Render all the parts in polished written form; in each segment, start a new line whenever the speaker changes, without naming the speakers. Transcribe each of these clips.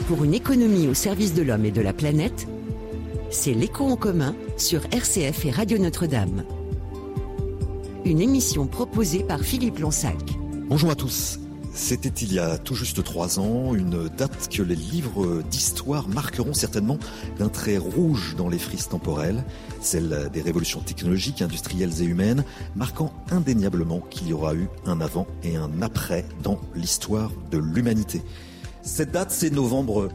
Pour une économie au service de l'homme et de la planète, c'est l'Écho en commun sur RCF et Radio Notre-Dame. Une émission proposée par Philippe Lonsac.
Bonjour à tous. C'était il y a tout juste 3 ans, une date que les livres d'histoire marqueront certainement d'un trait rouge dans les frises temporelles, celle des révolutions technologiques, industrielles et humaines, marquant indéniablement qu'il y aura eu un avant et un après dans l'histoire de l'humanité. Cette date, c'est novembre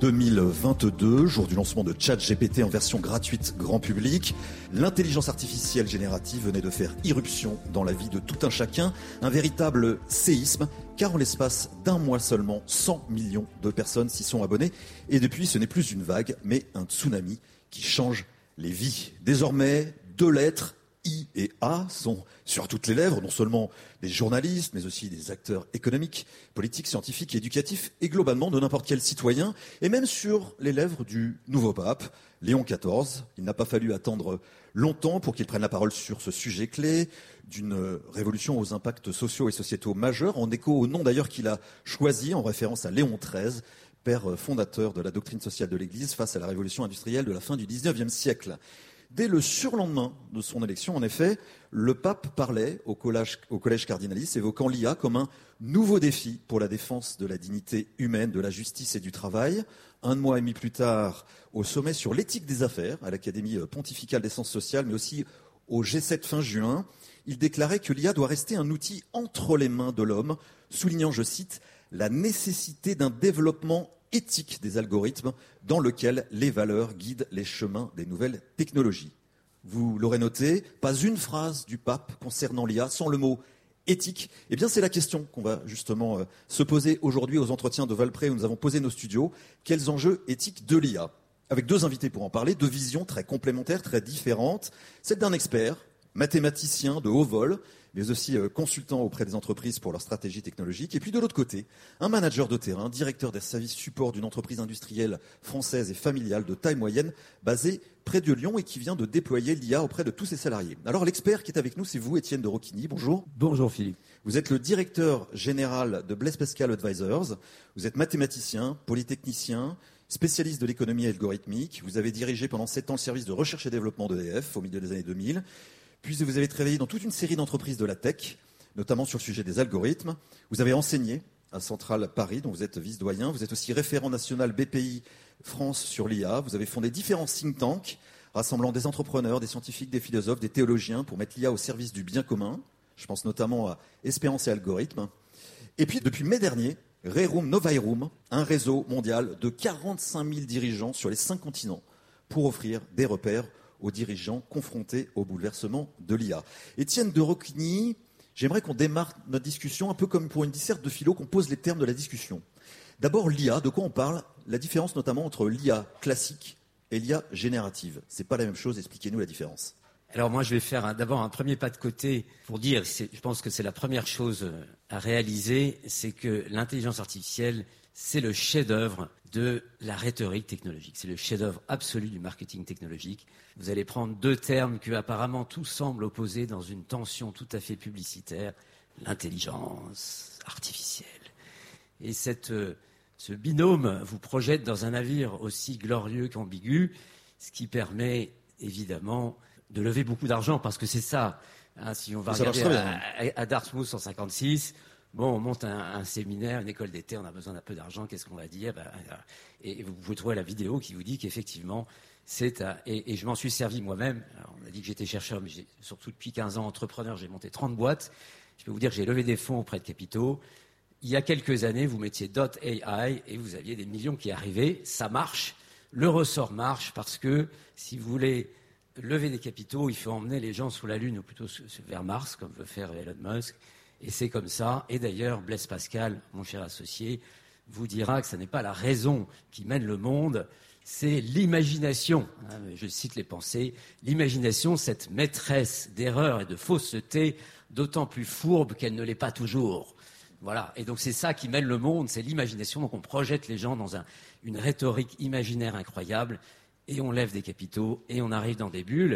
2022, jour du lancement de ChatGPT en version gratuite grand public. L'intelligence artificielle générative venait de faire irruption dans la vie de tout un chacun, un véritable séisme, car en l'espace d'un mois seulement, 100 millions de personnes s'y sont abonnées. Et depuis, ce n'est plus une vague, mais un tsunami qui change les vies. Désormais, 2 lettres, I et A, sont sur toutes les lèvres, non seulement des journalistes, mais aussi des acteurs économiques, politiques, scientifiques et éducatifs, et globalement de n'importe quel citoyen, et même sur les lèvres du nouveau pape, Léon XIV. Il n'a pas fallu attendre longtemps pour qu'il prenne la parole sur ce sujet clé d'une révolution aux impacts sociaux et sociétaux majeurs, en écho au nom d'ailleurs qu'il a choisi, en référence à Léon XIII, père fondateur de la doctrine sociale de l'Église face à la révolution industrielle de la fin du XIXe siècle. Dès le surlendemain de son élection, en effet, le pape parlait au collège cardinaliste, évoquant l'IA comme un nouveau défi pour la défense de la dignité humaine, de la justice et du travail. 1 mois et demi plus tard, au sommet sur l'éthique des affaires, à l'Académie pontificale des sciences sociales, mais aussi au G7 fin juin, il déclarait que l'IA doit rester un outil entre les mains de l'homme, soulignant, je cite, la nécessité d'un développement éthique des algorithmes dans lequel les valeurs guident les chemins des nouvelles technologies. Vous l'aurez noté, pas une phrase du pape concernant l'IA sans le mot éthique. Eh bien, c'est la question qu'on va justement se poser aujourd'hui aux entretiens de Valpré où nous avons posé nos studios. Quels enjeux éthiques de l'IA ? Avec 2 invités pour en parler, 2 visions très complémentaires, très différentes. Celle d'un expert, mathématicien de haut vol, mais aussi consultant auprès des entreprises pour leur stratégie technologique. Et puis de l'autre côté, un manager de terrain, directeur des services support d'une entreprise industrielle française et familiale de taille moyenne, basée près de Lyon et qui vient de déployer l'IA auprès de tous ses salariés. Alors l'expert qui est avec nous, c'est vous, Étienne de Roquigny. Bonjour.
Bonjour Philippe.
Vous êtes le directeur général de Blaise Pascal Advisors. Vous êtes mathématicien, polytechnicien, spécialiste de l'économie algorithmique. Vous avez dirigé pendant 7 ans le service de recherche et développement d'EDF au milieu des années 2000. Puis vous avez travaillé dans toute une série d'entreprises de la tech, notamment sur le sujet des algorithmes. Vous avez enseigné à Centrale Paris, dont vous êtes vice-doyen. Vous êtes aussi référent national BPI France sur l'IA. Vous avez fondé différents think tanks, rassemblant des entrepreneurs, des scientifiques, des philosophes, des théologiens, pour mettre l'IA au service du bien commun. Je pense notamment à Espérance et Algorithmes. Et puis, depuis mai dernier, Rerum Novae Rum, un réseau mondial de 45 000 dirigeants sur les 5 continents, pour offrir des repères aux dirigeants confrontés au bouleversement de l'IA. Étienne de Roquigny, j'aimerais qu'on démarre notre discussion un peu comme pour une disserte de philo, qu'on pose les termes de la discussion. D'abord, l'IA, de quoi on parle ? La différence notamment entre l'IA classique et l'IA générative. C'est pas la même chose, expliquez-nous la différence.
Alors moi, je vais faire d'abord un premier pas de côté pour dire, je pense que c'est la première chose à réaliser, c'est que l'intelligence artificielle, c'est le chef-d'œuvre de la rhétorique technologique. C'est le chef-d'œuvre absolu du marketing technologique. Vous allez prendre 2 termes que apparemment tout semble opposer dans une tension tout à fait publicitaire, l'intelligence artificielle. Et ce binôme vous projette dans un navire aussi glorieux qu'ambigu, ce qui permet évidemment de lever beaucoup d'argent, parce que c'est ça. Hein, si on va regarder à Dartmouth en 1956, bon, on monte un séminaire, une école d'été, on a besoin d'un peu d'argent, qu'est-ce qu'on va dire ? Et vous pouvez trouver la vidéo qui vous dit qu'effectivement, et je m'en suis servi moi-même. Alors, on a dit que j'étais chercheur, mais surtout depuis 15 ans entrepreneur, j'ai monté 30 boîtes. Je peux vous dire que j'ai levé des fonds auprès de capitaux. Il y a quelques années, vous mettiez .ai et vous aviez des millions qui arrivaient. Ça marche. Le ressort marche parce que si vous voulez lever des capitaux, il faut emmener les gens sous la Lune ou plutôt vers Mars, comme veut faire Elon Musk. Et c'est comme ça. Et d'ailleurs, Blaise Pascal, mon cher associé, vous dira que ce n'est pas la raison qui mène le monde, c'est l'imagination. Je cite les pensées. L'imagination, cette maîtresse d'erreur et de fausseté, d'autant plus fourbe qu'elle ne l'est pas toujours. Voilà. Et donc c'est ça qui mène le monde, c'est l'imagination. Donc on projette les gens dans une rhétorique imaginaire incroyable, et on lève des capitaux, et on arrive dans des bulles.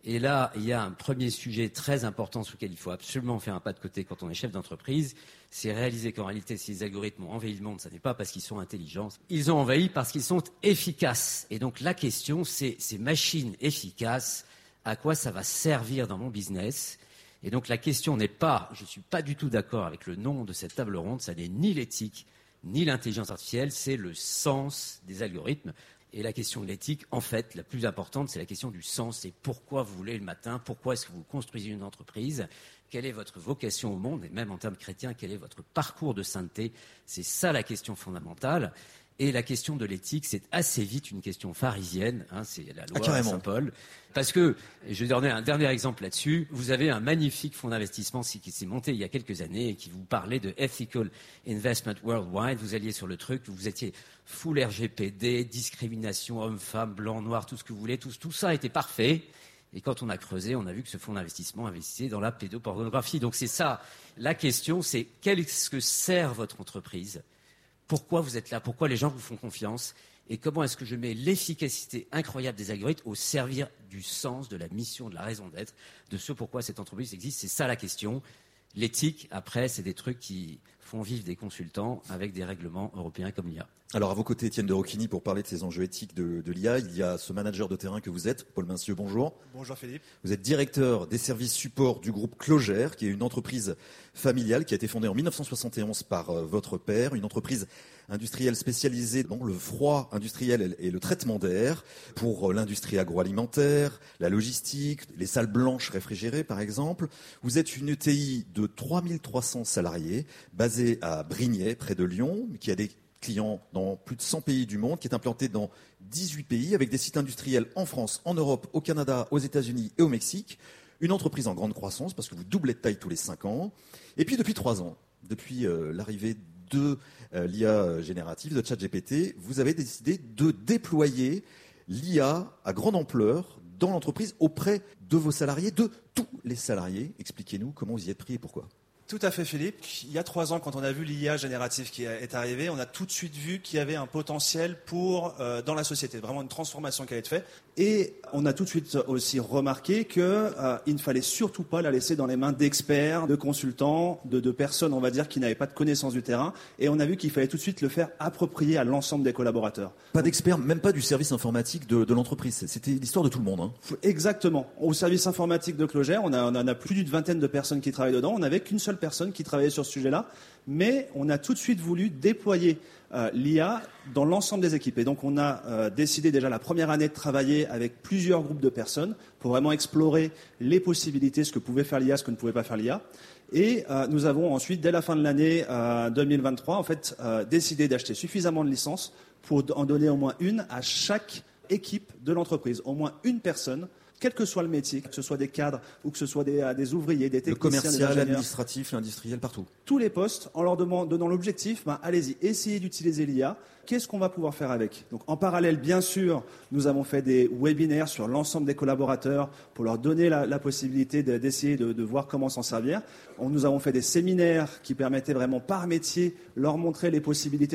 Et là, il y a un premier sujet très important sur lequel il faut absolument faire un pas de côté quand on est chef d'entreprise, c'est réaliser qu'en réalité, si les algorithmes ont envahi le monde, ce n'est pas parce qu'ils sont intelligents, ils ont envahi parce qu'ils sont efficaces. Et donc la question, c'est ces machines efficaces, à quoi ça va servir dans mon business ? Et donc la question n'est pas, je ne suis pas du tout d'accord avec le nom de cette table ronde, ça n'est ni l'éthique, ni l'intelligence artificielle, c'est le sens des algorithmes. Et la question de l'éthique, en fait, la plus importante, c'est la question du sens. C'est pourquoi vous voulez le matin, pourquoi est-ce que vous construisez une entreprise, quelle est votre vocation au monde, et même en termes chrétiens, quel est votre parcours de sainteté. C'est ça la question fondamentale. Et la question de l'éthique, c'est assez vite une question pharisienne, c'est la loi de Saint-Paul. Parce que, je vais donner un dernier exemple là-dessus, vous avez un magnifique fonds d'investissement qui s'est monté il y a quelques années et qui vous parlait de Ethical Investment Worldwide. Vous alliez sur le truc, vous étiez full RGPD, discrimination, homme-femme, blanc, noir, tout ce que vous voulez, tout ça était parfait. Et quand on a creusé, on a vu que ce fonds d'investissement investissait dans la pédopornographie. Donc c'est ça, la question, c'est qu'est-ce que sert votre entreprise ? Pourquoi vous êtes là ? Pourquoi les gens vous font confiance ? Et comment est-ce que je mets l'efficacité incroyable des algorithmes au service du sens, de la mission, de la raison d'être, de ce pourquoi cette entreprise existe ? C'est ça la question. L'éthique, après, c'est des trucs qui font vivre des consultants avec des règlements européens comme l'IA.
Alors à vos côtés, Étienne de Roquigny, pour parler de ces enjeux éthiques de l'IA, il y a ce manager de terrain que vous êtes, Paul Mincieux, bonjour.
Bonjour Philippe.
Vous êtes directeur des services support du groupe Clogère, qui est une entreprise familiale qui a été fondée en 1971 par votre père, une entreprise industrielle spécialisée dans le froid industriel et le traitement d'air pour l'industrie agroalimentaire, la logistique, les salles blanches réfrigérées par exemple. Vous êtes une ETI de 3300 salariés, basée à Brignais, près de Lyon, qui a des clients dans plus de 100 pays du monde, qui est implanté dans 18 pays, avec des sites industriels en France, en Europe, au Canada, aux États-Unis et au Mexique. Une entreprise en grande croissance, parce que vous doublez de taille tous les 5 ans. Et puis depuis 3 ans, depuis l'arrivée de l'IA générative, de ChatGPT, vous avez décidé de déployer l'IA à grande ampleur dans l'entreprise auprès de vos salariés, de tous les salariés. Expliquez-nous comment vous y êtes pris et pourquoi.
Tout à fait Philippe. Il y a 3 ans, quand on a vu l'IA générative qui est arrivée, on a tout de suite vu qu'il y avait un potentiel dans la société, vraiment une transformation qui allait être faite. Et on a tout de suite aussi remarqué qu'il ne fallait surtout pas la laisser dans les mains d'experts, de consultants, de personnes, on va dire, qui n'avaient pas de connaissance du terrain. Et on a vu qu'il fallait tout de suite le faire approprier à l'ensemble des collaborateurs.
Pas d'experts, même pas du service informatique de l'entreprise. C'était l'histoire de tout le monde.
Exactement. Au service informatique de Clogère, on a plus d'une vingtaine de personnes qui travaillent dedans. On n'avait qu'une seule personne qui travaillait sur ce sujet-là, mais on a tout de suite voulu déployer l'IA dans l'ensemble des équipes. Et donc on a décidé déjà la première année de travailler avec plusieurs groupes de personnes pour vraiment explorer les possibilités, ce que pouvait faire l'IA, ce que ne pouvait pas faire l'IA. Et nous avons ensuite, dès la fin de l'année 2023, en fait, décidé d'acheter suffisamment de licences pour en donner au moins une à chaque équipe de l'entreprise, au moins une personne, quel que soit le métier, que ce soit des cadres ou que ce soit des ouvriers, des techniciens,
le commercial,
des ingénieurs,
l'administratif, l'industriel, partout.
Tous les postes, en leur donnant l'objectif, allez-y, essayez d'utiliser l'IA. Qu'est-ce qu'on va pouvoir faire avec ? Donc, en parallèle, bien sûr, nous avons fait des webinaires sur l'ensemble des collaborateurs pour leur donner la possibilité d'essayer de voir comment s'en servir. Nous avons fait des séminaires qui permettaient vraiment par métier leur montrer les possibilités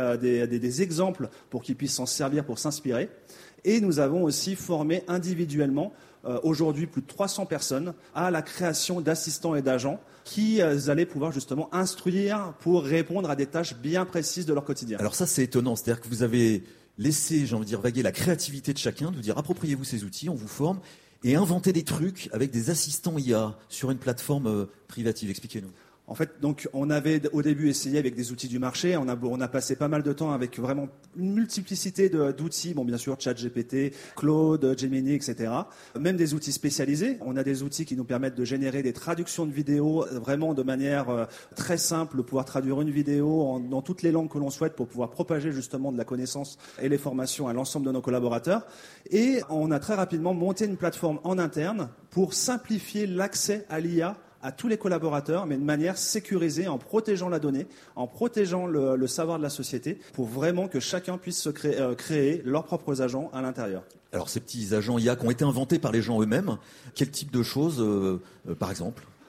des exemples pour qu'ils puissent s'en servir, pour s'inspirer. Et nous avons aussi formé individuellement, aujourd'hui plus de 300 personnes, à la création d'assistants et d'agents qui allaient pouvoir justement instruire pour répondre à des tâches bien précises de leur quotidien.
Alors ça, c'est étonnant. C'est-à-dire que vous avez laissé, j'ai envie de dire, vaguer la créativité de chacun, de vous dire appropriez-vous ces outils, on vous forme, et inventez des trucs avec des assistants IA sur une plateforme privative. Expliquez-nous.
En fait, donc, on avait au début essayé avec des outils du marché. On a passé pas mal de temps avec vraiment une multiplicité d'outils. Bon, bien sûr, ChatGPT, Claude, Gemini, etc. Même des outils spécialisés. On a des outils qui nous permettent de générer des traductions de vidéos vraiment de manière très simple, pouvoir traduire une vidéo dans toutes les langues que l'on souhaite pour pouvoir propager justement de la connaissance et les formations à l'ensemble de nos collaborateurs. Et on a très rapidement monté une plateforme en interne pour simplifier l'accès à l'IA à tous les collaborateurs, mais de manière sécurisée, en protégeant la donnée, en protégeant le savoir de la société, pour vraiment que chacun puisse se créer leurs propres agents à l'intérieur.
Alors ces petits agents IA qui ont été inventés par les gens eux-mêmes, quel type de choses, par exemple ?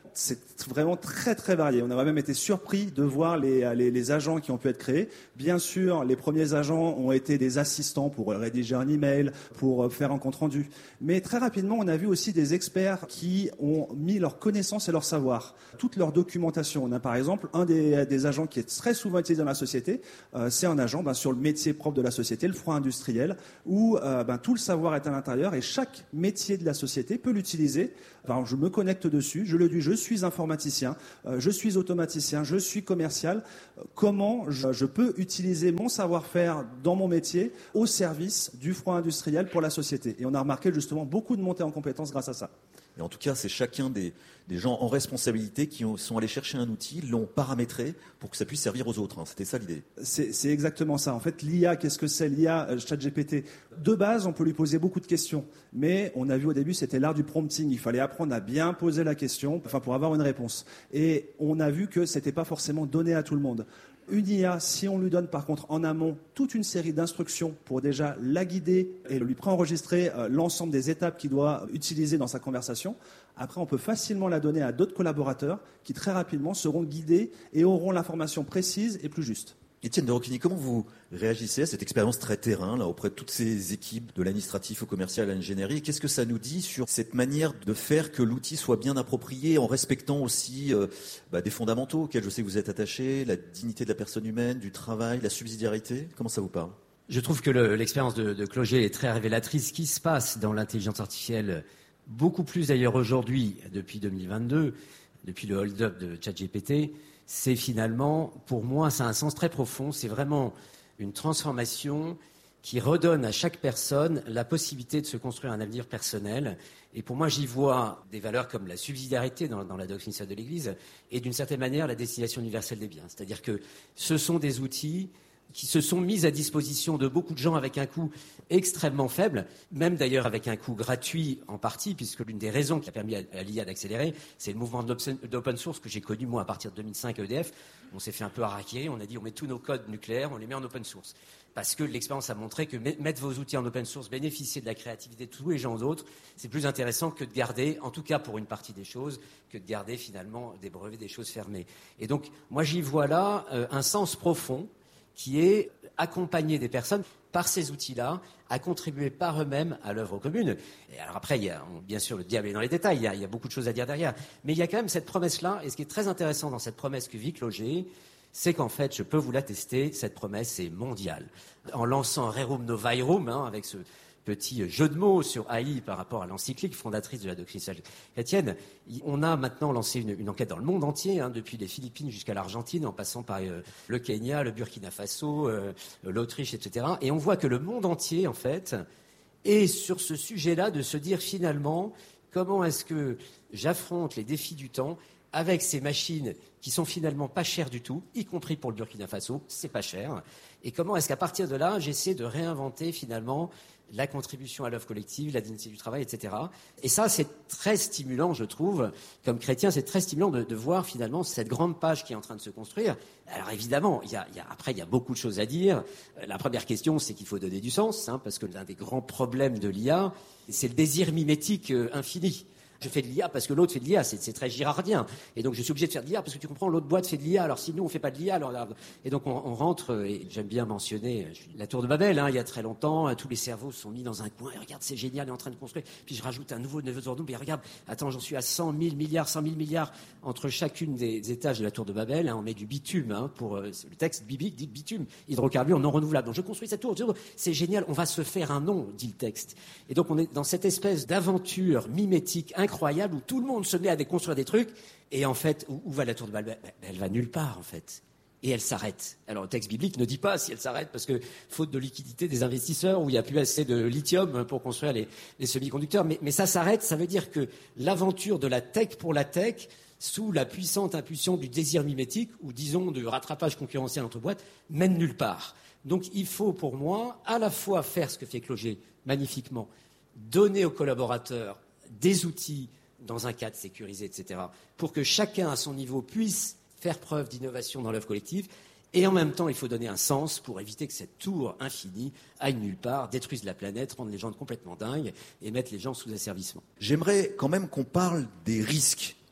c'est vraiment très très varié. On a même été surpris de voir les agents qui ont pu être créés. Bien sûr, les premiers agents ont été des assistants pour rédiger un email, pour faire un compte rendu. Mais très rapidement, on a vu aussi des experts qui ont mis leurs connaissances et leur savoir, toute leur documentation. On a par exemple un des agents qui est très souvent utilisé dans la société, c'est un agent sur le métier propre de la société, le froid industriel, où tout le savoir est à l'intérieur et chaque métier de la société peut l'utiliser. Je me connecte dessus, je le dis, je suis informaticien, je suis automaticien, je suis commercial. Comment je peux utiliser mon savoir-faire dans mon métier au service du froid industriel pour la société? Et on a remarqué justement beaucoup de montées en compétences grâce à ça.
Et en tout cas, c'est chacun des gens en responsabilité qui sont allés chercher un outil, l'ont paramétré pour que ça puisse servir aux autres. C'était ça l'idée.
C'est exactement ça. En fait, l'IA, qu'est-ce que c'est? L'IA, ChatGPT, de base, on peut lui poser beaucoup de questions. Mais on a vu au début, c'était l'art du prompting. Il fallait apprendre à bien poser la question pour avoir une réponse. Et on a vu que ce n'était pas forcément donné à tout le monde. Une IA, si on lui donne par contre en amont toute une série d'instructions pour déjà la guider et lui préenregistrer l'ensemble des étapes qu'il doit utiliser dans sa conversation, après on peut facilement la donner à d'autres collaborateurs qui très rapidement seront guidés et auront l'information précise et plus juste.
Étienne de Roquigny, comment vous réagissez à cette expérience très terrain là, auprès de toutes ces équipes, de l'administratif au commercial à l'ingénierie? Qu'est-ce que ça nous dit sur cette manière de faire que l'outil soit bien approprié en respectant aussi des fondamentaux auxquels je sais que vous êtes attachés, la dignité de la personne humaine, du travail, la subsidiarité? Comment ça vous parle?
Je trouve que l'expérience de Cloget est très révélatrice. Ce qui se passe dans l'intelligence artificielle, beaucoup plus d'ailleurs aujourd'hui, depuis 2022, depuis le hold-up de ChatGPT, c'est finalement, pour moi, ça a un sens très profond. C'est vraiment une transformation qui redonne à chaque personne la possibilité de se construire un avenir personnel. Et pour moi, j'y vois des valeurs comme la subsidiarité dans la doctrine sociale de l'Église et d'une certaine manière la destination universelle des biens. C'est-à-dire que ce sont des outils qui se sont mis à disposition de beaucoup de gens avec un coût extrêmement faible, même d'ailleurs avec un coût gratuit en partie, puisque l'une des raisons qui a permis à l'IA d'accélérer, c'est le mouvement d'open source que j'ai connu moi à partir de 2005 à EDF. On s'est fait un peu harakiri, on a dit on met tous nos codes nucléaires, on les met en open source. Parce que l'expérience a montré que mettre vos outils en open source, bénéficier de la créativité de tous les gens d'autres, c'est plus intéressant que de garder, en tout cas pour une partie des choses, que de garder finalement des brevets, des choses fermées. Et donc, moi j'y vois là un sens profond qui est accompagner des personnes par ces outils-là, à contribuer par eux-mêmes à l'œuvre commune. Et alors après, bien sûr, le diable est dans les détails, il y a beaucoup de choses à dire derrière. Mais il y a quand même cette promesse-là, et ce qui est très intéressant dans cette promesse que vit Cloget, c'est qu'en fait, je peux vous l'attester, cette promesse est mondiale. En lançant Rerum Novarum, avec ce petit jeu de mots sur AI par rapport à l'encyclique fondatrice de la doctrine chrétienne, on a maintenant lancé une enquête dans le monde entier, depuis les Philippines jusqu'à l'Argentine, en passant par le Kenya, le Burkina Faso, l'Autriche, etc. Et on voit que le monde entier, en fait, est sur ce sujet-là de se dire finalement comment est-ce que j'affronte les défis du temps avec ces machines qui sont finalement pas chères du tout, y compris pour le Burkina Faso, c'est pas cher. Et comment est-ce qu'à partir de là, j'essaie de réinventer finalement la contribution à l'œuvre collective, la dignité du travail, etc. Et ça, c'est très stimulant, je trouve. Comme chrétien, c'est très stimulant de voir finalement cette grande page qui est en train de se construire. Alors évidemment, après, il y a beaucoup de choses à dire. La première question, c'est qu'il faut donner du sens, parce que l'un des grands problèmes de l'IA, c'est le désir mimétique infini. Je fais de l'IA parce que l'autre fait de l'IA, c'est très girardien. Et donc je suis obligé de faire de l'IA parce que tu comprends, l'autre boîte fait de l'IA, alors si nous on fait pas de l'IA, alors... Et donc on rentre, et j'aime bien mentionner la tour de Babel, il y a très longtemps, tous les cerveaux se sont mis dans un coin, et regarde, c'est génial, il est en train de construire. Puis je rajoute un nouveau tour et regarde, attends, j'en suis à 100 000 milliards entre chacune des étages de la tour de Babel, on met du bitume, pour le texte biblique dit bitume, hydrocarbures non renouvelables. Donc je construis cette tour, c'est génial, on va se faire un nom, dit le texte. Et donc on est dans cette espèce d'aventure mimétique incroyable où tout le monde se met à déconstruire des trucs et en fait, où va la tour de Babel? Elle va nulle part en fait. Et elle s'arrête. Alors le texte biblique ne dit pas si elle s'arrête parce que faute de liquidité des investisseurs où il n'y a plus assez de lithium pour construire les semi-conducteurs. Mais ça s'arrête, ça veut dire que l'aventure de la tech pour la tech, sous la puissante impulsion du désir mimétique ou disons de rattrapage concurrentiel entre boîtes, mène nulle part. Donc il faut pour moi à la fois faire ce que fait Cloget magnifiquement, donner aux collaborateurs des outils dans un cadre sécurisé, etc., pour que chacun à son niveau puisse faire preuve d'innovation dans l'œuvre collective. Et en même temps, il faut donner un sens pour éviter que cette tour infinie aille nulle part, détruise la planète, rende les gens complètement dingues et mette les gens sous asservissement.
J'aimerais quand même qu'on parle des risques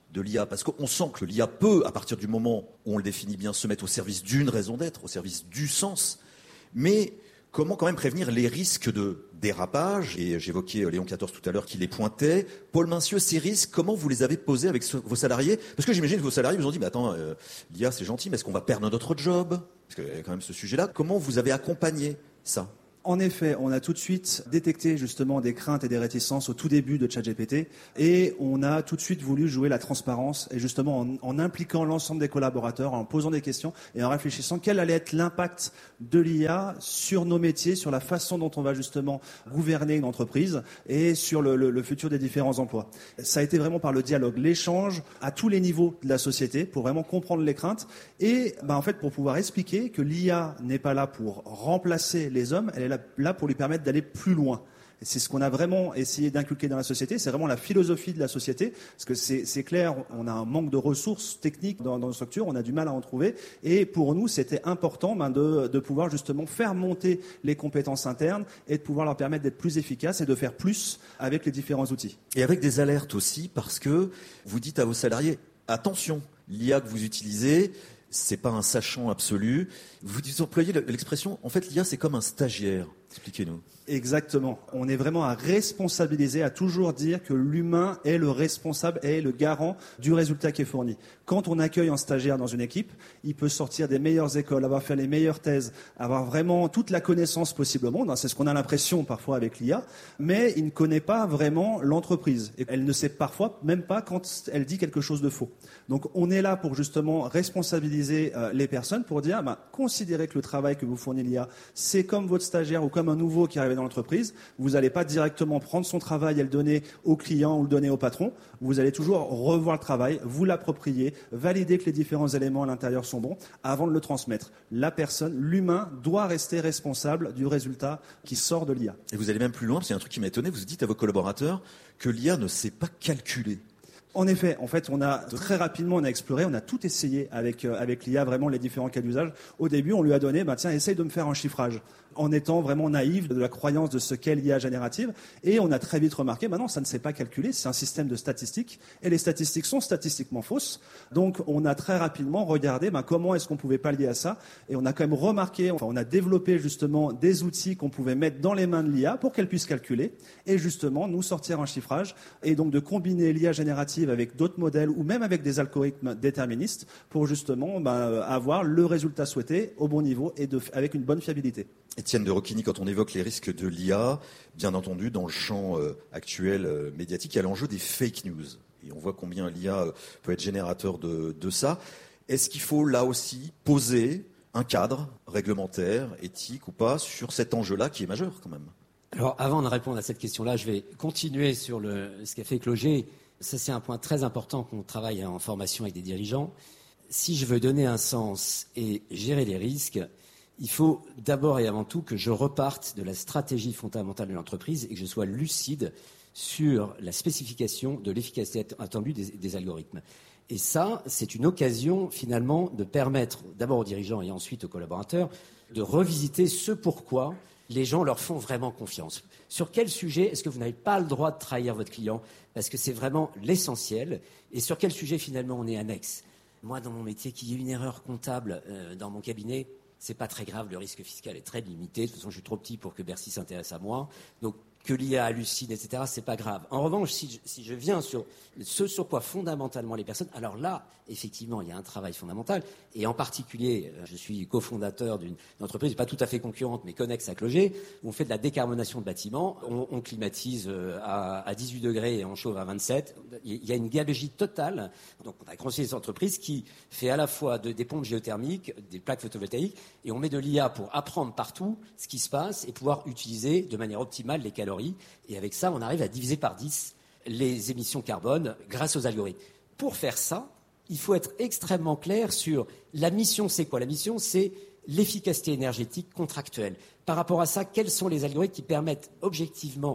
de l'IA? Parce qu'on sent que l'IA peut, à partir du moment où on le définit bien, se mettre au service d'une raison d'être, au service du sens. Mais comment quand même prévenir les risques de dérapage? Et j'évoquais Léon XIV tout à l'heure qui les pointait. Paul Mincieux, ces risques, comment vous les avez posés avec vos salariés? Parce que j'imagine que vos salariés vous ont dit, mais attends, l'IA c'est gentil, mais est-ce qu'on va perdre notre job? Parce qu'il y a quand même ce sujet-là. Comment vous avez accompagné ça?
En effet, on a tout de suite détecté justement des craintes et des réticences au tout début de ChatGPT et on a tout de suite voulu jouer la transparence et justement en impliquant l'ensemble des collaborateurs, en posant des questions et en réfléchissant quel allait être l'impact de l'IA sur nos métiers, sur la façon dont on va justement gouverner une entreprise et sur le futur des différents emplois. Ça a été vraiment par le dialogue, l'échange à tous les niveaux de la société pour vraiment comprendre les craintes et en fait pour pouvoir expliquer que l'IA n'est pas là pour remplacer les hommes, elle est là pour lui permettre d'aller plus loin. Et c'est ce qu'on a vraiment essayé d'inculquer dans la société, c'est vraiment la philosophie de la société, parce que c'est clair, on a un manque de ressources techniques dans nos structures, on a du mal à en trouver, et pour nous c'était important de pouvoir justement faire monter les compétences internes et de pouvoir leur permettre d'être plus efficaces et de faire plus avec les différents outils.
Et avec des alertes aussi, parce que vous dites à vos salariés, attention, l'IA que vous utilisez, c'est pas un sachant absolu. Vous employez l'expression, en fait, l'IA, c'est comme un stagiaire. Expliquez-nous.
Exactement. On est vraiment à responsabiliser, à toujours dire que l'humain est le responsable, est le garant du résultat qui est fourni. Quand on accueille un stagiaire dans une équipe, il peut sortir des meilleures écoles, avoir fait les meilleures thèses, avoir vraiment toute la connaissance possible au monde. C'est ce qu'on a l'impression parfois avec l'IA, mais il ne connaît pas vraiment l'entreprise. Et elle ne sait parfois même pas quand elle dit quelque chose de faux. Donc on est là pour justement responsabiliser les personnes, pour dire, considérez que le travail que vous fournit l'IA, c'est comme votre stagiaire ou comme un nouveau qui arrive dans l'entreprise. Vous n'allez pas directement prendre son travail et le donner au client ou le donner au patron. Vous allez toujours revoir le travail, vous l'approprier, valider que les différents éléments à l'intérieur sont bons avant de le transmettre. La personne, l'humain, doit rester responsable du résultat qui sort de l'IA.
Et vous allez même plus loin, parce qu'il y a un truc qui m'a étonné, vous dites à vos collaborateurs que l'IA ne sait pas calculer.
En effet, on a très rapidement, on a exploré, on a tout essayé avec l'IA, vraiment les différents cas d'usage. Au début, on lui a donné, tiens, essaye de me faire un chiffrage, en étant vraiment naïf de la croyance de ce qu'est l'IA générative. Et on a très vite remarqué, non, ça ne sait pas calculer, c'est un système de statistiques, et les statistiques sont statistiquement fausses. Donc, on a très rapidement regardé, comment est-ce qu'on pouvait pallier à ça. Et on a quand même remarqué, on a développé justement des outils qu'on pouvait mettre dans les mains de l'IA pour qu'elle puisse calculer, et justement nous sortir un chiffrage, et donc de combiner l'IA générative avec d'autres modèles ou même avec des algorithmes déterministes pour justement avoir le résultat souhaité au bon niveau et avec une bonne fiabilité.
Étienne de Roquigny, quand on évoque les risques de l'IA, bien entendu, dans le champ actuel médiatique, il y a l'enjeu des fake news. Et on voit combien l'IA peut être générateur de ça. Est-ce qu'il faut là aussi poser un cadre réglementaire, éthique ou pas, sur cet enjeu-là qui est majeur quand même?
Alors avant de répondre à cette question-là, je vais continuer sur ce qu'a fait Cloget. Ça, c'est un point très important qu'on travaille en formation avec des dirigeants. Si je veux donner un sens et gérer les risques, il faut d'abord et avant tout que je reparte de la stratégie fondamentale de l'entreprise et que je sois lucide sur la spécification de l'efficacité attendue des algorithmes. Et ça, c'est une occasion finalement de permettre d'abord aux dirigeants et ensuite aux collaborateurs de revisiter ce pourquoi les gens leur font vraiment confiance. Sur quel sujet est-ce que vous n'avez pas le droit de trahir votre client parce que c'est vraiment l'essentiel, et sur quel sujet finalement on est annexe. Moi, dans mon métier, qu'il y ait une erreur comptable dans mon cabinet, c'est pas très grave, le risque fiscal est très limité. De toute façon, je suis trop petit pour que Bercy s'intéresse à moi. Donc, que l'IA hallucine, etc., c'est pas grave. En revanche, si je viens sur ce sur quoi fondamentalement les personnes, alors là, effectivement, il y a un travail fondamental. Et en particulier, je suis cofondateur d'une entreprise pas tout à fait concurrente, mais connexe à Cloget, où on fait de la décarbonation de bâtiments. On climatise à 18 degrés et on chauffe à 27. Il y a une gabegie totale. Donc, on a construit des entreprises qui fait à la fois des pompes géothermiques, des plaques photovoltaïques, et on met de l'IA pour apprendre partout ce qui se passe et pouvoir utiliser de manière optimale les calories. Et avec ça, on arrive à diviser par 10 les émissions carbone grâce aux algorithmes. Pour faire ça, il faut être extrêmement clair sur la mission, c'est quoi? La mission, c'est l'efficacité énergétique contractuelle. Par rapport à ça, quels sont les algorithmes qui permettent objectivement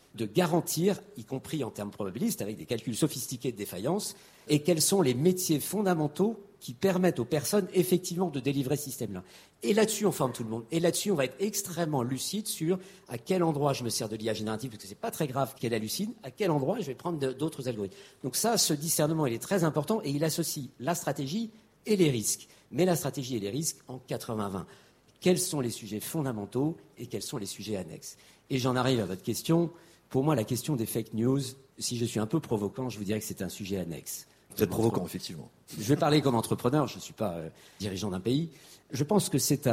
de garantir, y compris en termes probabilistes, avec des calculs sophistiqués de défaillance, et quels sont les métiers fondamentaux qui permettent aux personnes effectivement de délivrer ce système-là. Et là-dessus, on forme tout le monde. Et là-dessus, on va être extrêmement lucide sur à quel endroit je me sers de l'IA générative, parce que c'est pas très grave qu'elle hallucine, à quel endroit je vais prendre d'autres algorithmes. Donc ça, ce discernement, il est très important et il associe la stratégie et les risques. Mais la stratégie et les risques en 80-20. Quels sont les sujets fondamentaux et quels sont les sujets annexes? Et j'en arrive à votre question. Pour moi, la question des fake news, si je suis un peu provocant, je vous dirais que c'est un sujet annexe.
Vous êtes provocant, effectivement.
Je vais parler comme entrepreneur, je ne suis pas dirigeant d'un pays. Je pense que c'est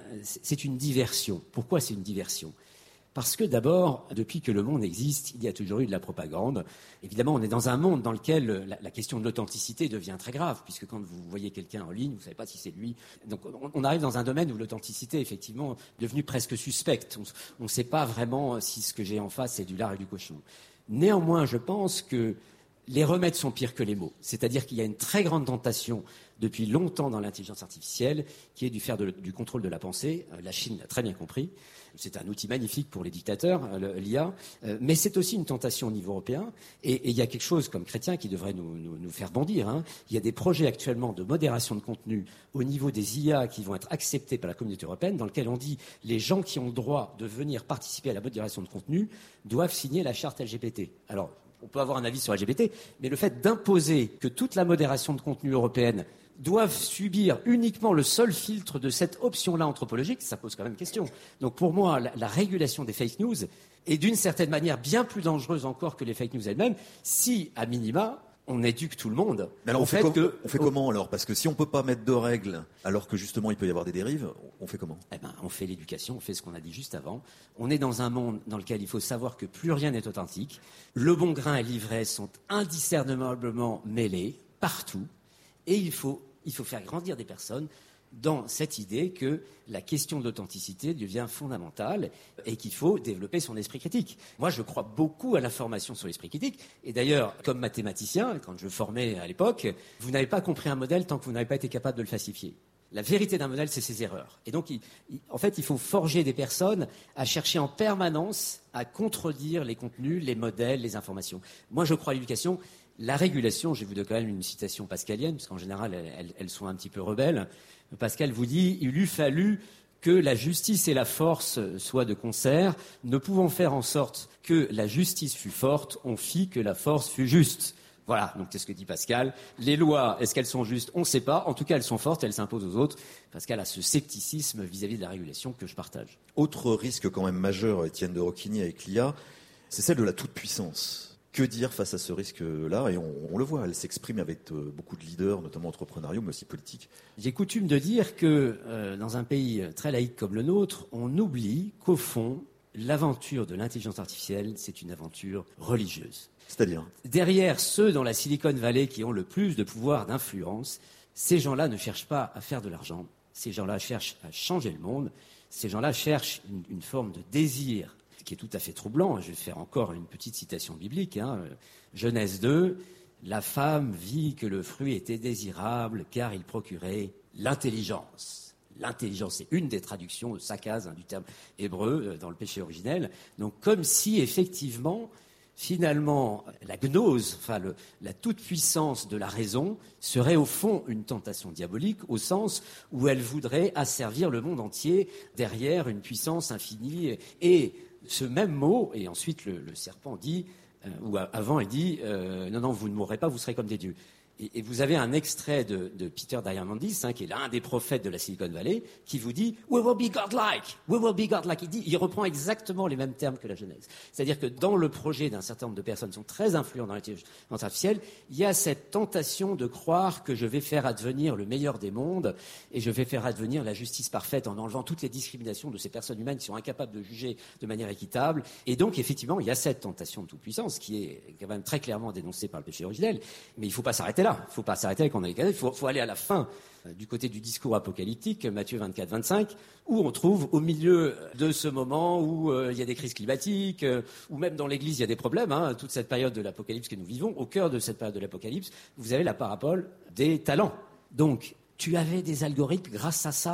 une diversion. Pourquoi c'est une diversion? Parce que d'abord, depuis que le monde existe, il y a toujours eu de la propagande. Évidemment, on est dans un monde dans lequel la question de l'authenticité devient très grave, puisque quand vous voyez quelqu'un en ligne, vous ne savez pas si c'est lui. Donc on arrive dans un domaine où l'authenticité est effectivement devenue presque suspecte. On ne sait pas vraiment si ce que j'ai en face, c'est du lard et du cochon. Néanmoins, je pense que les remèdes sont pires que les mots. C'est-à-dire qu'il y a une très grande tentation depuis longtemps dans l'intelligence artificielle qui est de faire du contrôle de la pensée. La Chine l'a très bien compris. C'est un outil magnifique pour les dictateurs, l'IA. Mais c'est aussi une tentation au niveau européen. Et il y a quelque chose comme Chrétien qui devrait nous faire bondir. Hein. Il y a des projets actuellement de modération de contenu au niveau des IA qui vont être acceptés par la communauté européenne dans lequel on dit les gens qui ont le droit de venir participer à la modération de contenu doivent signer la charte LGBT. Alors, on peut avoir un avis sur LGBT, mais le fait d'imposer que toute la modération de contenu européenne doivent subir uniquement le seul filtre de cette option-là anthropologique, ça pose quand même question. Donc pour moi, la régulation des fake news est d'une certaine manière bien plus dangereuse encore que les fake news elles-mêmes, si, à minima, on éduque tout le monde.
Mais alors on fait comment alors? Parce que si on ne peut pas mettre de règles, alors que justement il peut y avoir des dérives, on fait comment?
On fait l'éducation, on fait ce qu'on a dit juste avant. On est dans un monde dans lequel il faut savoir que plus rien n'est authentique. Le bon grain et l'ivraie sont indiscerniblement mêlés partout. Et il faut faire grandir des personnes dans cette idée que la question de l'authenticité devient fondamentale et qu'il faut développer son esprit critique. Moi, je crois beaucoup à la formation sur l'esprit critique. Et d'ailleurs, comme mathématicien, quand je formais à l'époque, vous n'avez pas compris un modèle tant que vous n'avez pas été capable de le falsifier. La vérité d'un modèle, c'est ses erreurs. Et donc, en fait, il faut forger des personnes à chercher en permanence à contredire les contenus, les modèles, les informations. Moi, je crois à l'éducation. La régulation, je vais vous donner quand même une citation pascalienne, parce qu'en général, elles sont un petit peu rebelles. Pascal vous dit « Il eût fallu que la justice et la force soient de concert. Ne pouvant faire en sorte que la justice fût forte, on fit que la force fût juste. » Voilà, donc c'est ce que dit Pascal. Les lois, est-ce qu'elles sont justes? On ne sait pas. En tout cas, elles sont fortes, elles s'imposent aux autres. Pascal a ce scepticisme vis-à-vis de la régulation que je partage.
Autre risque quand même majeur, Étienne de Rocquigny, avec l'IA, c'est celle de la toute-puissance. Que dire face à ce risque-là? Et on le voit, elle s'exprime avec beaucoup de leaders, notamment entrepreneuriaux, mais aussi politiques.
J'ai coutume de dire que dans un pays très laïque comme le nôtre, on oublie qu'au fond, l'aventure de l'intelligence artificielle, c'est une aventure religieuse.
C'est-à-dire?
Derrière ceux dans la Silicon Valley qui ont le plus de pouvoir d'influence, ces gens-là ne cherchent pas à faire de l'argent. Ces gens-là cherchent à changer le monde. Ces gens-là cherchent une forme de désir qui est tout à fait troublant. Je vais faire encore une petite citation biblique. Genèse 2, « La femme vit que le fruit était désirable car il procurait l'intelligence. » L'intelligence, c'est une des traductions de sarcasme du terme hébreu dans le péché originel. Donc comme si effectivement, finalement, la gnose, la toute-puissance de la raison serait au fond une tentation diabolique au sens où elle voudrait asservir le monde entier derrière une puissance infinie. Et ce même mot, et ensuite le serpent dit, ou avant il dit, non, vous ne mourrez pas, vous serez comme des dieux. Et vous avez un extrait de Peter Diamandis, qui est l'un des prophètes de la Silicon Valley, qui vous dit « We will be godlike ». « We will be godlike ». Il reprend exactement les mêmes termes que la Genèse. C'est-à-dire que dans le projet d'un certain nombre de personnes qui sont très influentes dans l'intelligence artificielle, il y a cette tentation de croire que je vais faire advenir le meilleur des mondes et je vais faire advenir la justice parfaite en enlevant toutes les discriminations de ces personnes humaines qui sont incapables de juger de manière équitable. Et donc, effectivement, il y a cette tentation de toute puissance qui est quand même très clairement dénoncée par le péché originel. Mais il ne faut pas s'arrêter là. Il ne faut pas s'arrêter avec on a les cadets. Il faut aller à la fin du côté du discours apocalyptique, Matthieu 24-25, où on trouve au milieu de ce moment où il y a des crises climatiques, où même dans l'Église il y a des problèmes, toute cette période de l'apocalypse que nous vivons, au cœur de cette période de l'apocalypse, vous avez la parabole des talents. Donc, tu avais des algorithmes grâce à ça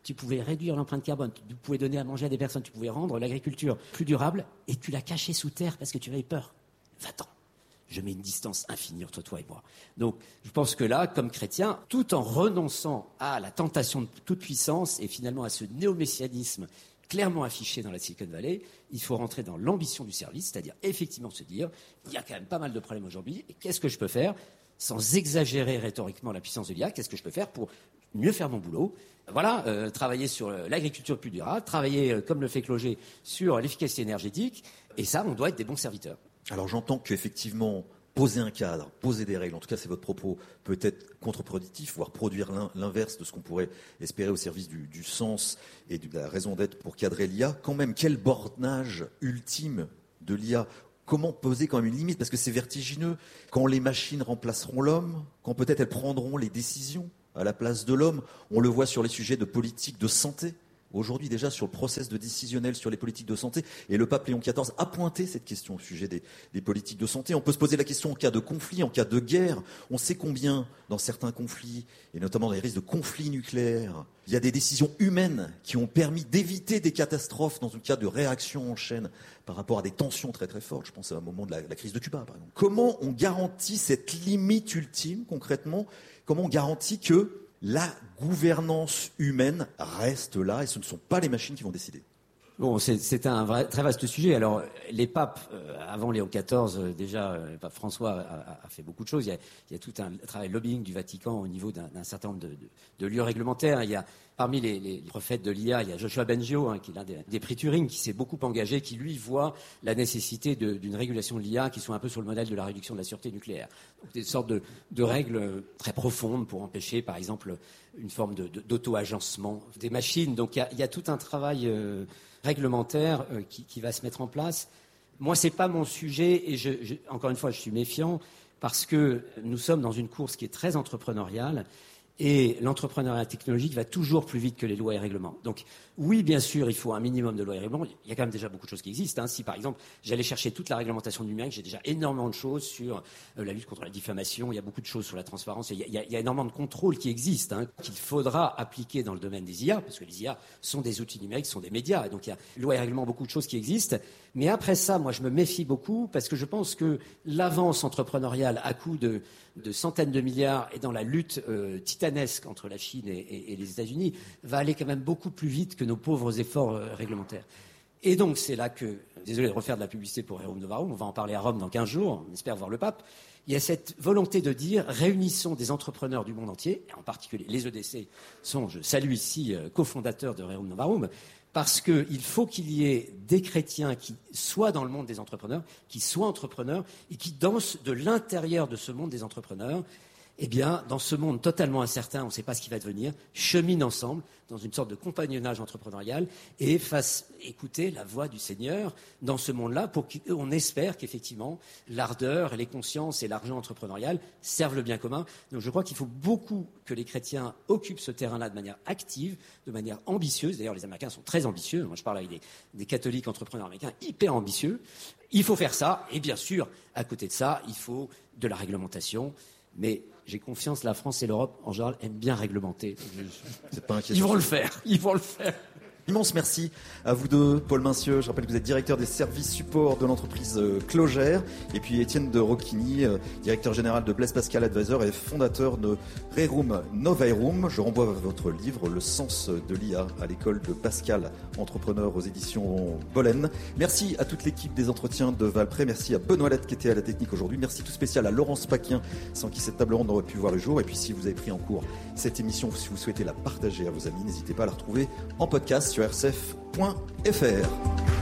tu pouvais réduire l'empreinte carbone, tu pouvais donner à manger à des personnes, tu pouvais rendre l'agriculture plus durable, et tu l'as caché sous terre parce que tu avais peur. Va-t'en. Je mets une distance infinie entre toi et moi. Donc, je pense que là, comme chrétien, tout en renonçant à la tentation de toute puissance et finalement à ce néo-messianisme clairement affiché dans la Silicon Valley, il faut rentrer dans l'ambition du service, c'est-à-dire effectivement se dire, il y a quand même pas mal de problèmes aujourd'hui, et qu'est-ce que je peux faire, sans exagérer rhétoriquement la puissance de l'IA, qu'est-ce que je peux faire pour mieux faire mon boulot ? Voilà, travailler sur l'agriculture plus durable, travailler, comme le fait Cloget, sur l'efficacité énergétique, et ça, on doit être des bons serviteurs.
Alors j'entends qu'effectivement, poser un cadre, poser des règles, en tout cas c'est votre propos, peut être contre-productif, voire produire l'inverse de ce qu'on pourrait espérer au service du sens et de la raison d'être pour cadrer l'IA. Quand même, quel bornage ultime de l'IA ? Comment poser quand même une limite ? Parce que c'est vertigineux. Quand les machines remplaceront l'homme, quand peut-être elles prendront les décisions à la place de l'homme, on le voit sur les sujets de politique de santé. Aujourd'hui déjà sur le process de décisionnel sur les politiques de santé, et le pape Léon XIV a pointé cette question au sujet des politiques de santé. On peut se poser la question en cas de conflit, en cas de guerre. On sait combien dans certains conflits, et notamment dans les risques de conflits nucléaires, il y a des décisions humaines qui ont permis d'éviter des catastrophes dans un cas de réaction en chaîne par rapport à des tensions très très fortes. Je pense à un moment de la crise de Cuba par exemple. Comment on garantit cette limite ultime concrètement ? Comment on garantit que la gouvernance humaine reste là et ce ne sont pas les machines qui vont décider?
Bon, c'est un très vaste sujet. Alors, les papes, avant Léon XIV, déjà, le pape François a fait beaucoup de choses. Il y a tout un travail lobbying du Vatican au niveau d'un certain nombre de lieux réglementaires. Il y a, parmi les prophètes de l'IA, il y a Joshua Bengio, qui est l'un des prix Turing, qui s'est beaucoup engagé, qui, lui, voit la nécessité d'une régulation de l'IA qui soit un peu sur le modèle de la réduction de la sûreté nucléaire. Donc, des sortes de règles très profondes pour empêcher, par exemple, une forme d'auto-agencement des machines. Donc, il y a tout un travail réglementaire qui va se mettre en place. Moi, c'est pas mon sujet et encore une fois, je suis méfiant parce que nous sommes dans une course qui est très entrepreneuriale et l'entrepreneuriat technologique va toujours plus vite que les lois et règlements. Donc, oui, bien sûr, il faut un minimum de lois et règlements. Il y a quand même déjà beaucoup de choses qui existent. Si, par exemple, j'allais chercher toute la réglementation numérique, j'ai déjà énormément de choses sur la lutte contre la diffamation. Il y a beaucoup de choses sur la transparence. Il y a énormément de contrôles qui existent, qu'il faudra appliquer dans le domaine des IA, parce que les IA sont des outils numériques, sont des médias. Et donc, il y a lois et règlements, beaucoup de choses qui existent. Mais après ça, moi, je me méfie beaucoup parce que je pense que l'avance entrepreneuriale à coût de centaines de milliards et dans la lutte titanesque entre la Chine et les États-Unis va aller quand même beaucoup plus vite que nos pauvres efforts réglementaires. Et donc, c'est là que, désolé de refaire de la publicité pour Rerum Novarum, on va en parler à Rome dans 15 jours, on espère voir le pape. Il y a cette volonté de dire, réunissons des entrepreneurs du monde entier, et en particulier les EDC sont, je salue ici, cofondateurs de Rerum Novarum, parce qu'il faut qu'il y ait des chrétiens qui soient dans le monde des entrepreneurs, qui soient entrepreneurs, et qui dansent de l'intérieur de ce monde des entrepreneurs. Eh bien, dans ce monde totalement incertain, on ne sait pas ce qui va devenir, cheminent ensemble dans une sorte de compagnonnage entrepreneurial et fassent écouter la voix du Seigneur dans ce monde-là pour qu'on espère qu'effectivement l'ardeur, les consciences et l'argent entrepreneurial servent le bien commun. Donc je crois qu'il faut beaucoup que les chrétiens occupent ce terrain-là de manière active, de manière ambitieuse. D'ailleurs, les Américains sont très ambitieux. Moi, je parle avec des catholiques entrepreneurs américains hyper ambitieux. Il faut faire ça. Et bien sûr, à côté de ça, il faut de la réglementation. Mais j'ai confiance, la France et l'Europe, en général, aiment bien réglementer.
C'est pas inquiétant.
Ils vont le faire.
Immense merci à vous deux, Paul Mincieux. Je rappelle que vous êtes directeur des services support de l'entreprise Cloger. Et puis Étienne de Rocchini, directeur général de Blaise Pascal Advisor et fondateur de Rerum Novarum. Je renvoie à votre livre, Le sens de l'IA à l'école de Pascal, entrepreneur aux éditions Bollen. Merci à toute l'équipe des entretiens de Valprès. Merci à Benoît Lette qui était à la technique aujourd'hui. Merci tout spécial à Laurence Paquin, sans qui cette table ronde n'aurait pu voir le jour. Et puis si vous avez pris en cours cette émission, si vous souhaitez la partager à vos amis, n'hésitez pas à la retrouver en podcast sur rcf.fr.